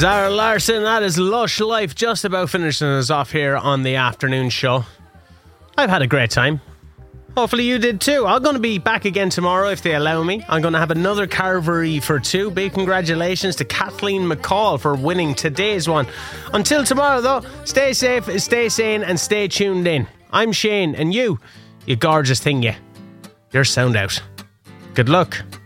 Zara Larsson, that is Lush Life, just about finishing us off here on the afternoon show. I've had a great time. Hopefully you did too. I'm going to be back again tomorrow if they allow me. I'm going to have another Carvery for two. Big congratulations to Kathleen McCall for winning today's one. Until tomorrow though, stay safe, stay sane and stay tuned in. I'm Shane and you gorgeous thing, you're sound out. Good luck.